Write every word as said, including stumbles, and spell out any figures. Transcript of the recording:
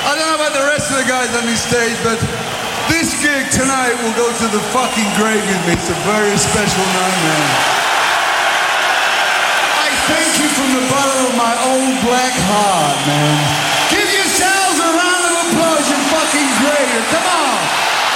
I don't know about the rest of the guys on this stage, but this gig tonight will go to the fucking grave with me. It's a very special night, man. I thank you from the bottom of my old black heart.